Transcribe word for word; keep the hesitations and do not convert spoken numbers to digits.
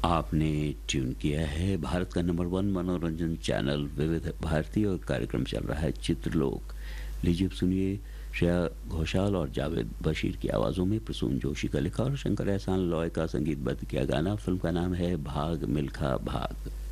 आपने ट्यून किया है भारत का नंबर वन मनोरंजन चैनल विविध भारती और कार्यक्रम चल रहा है चित्रलोक। लीजिए अब सुनिए श्रेया घोषाल और जावेद बशीर की आवाज़ों में प्रसून जोशी का लिखा और शंकर एहसान लॉय का संगीतबद्ध किया गाना। फिल्म का नाम है भाग मिल्खा भाग।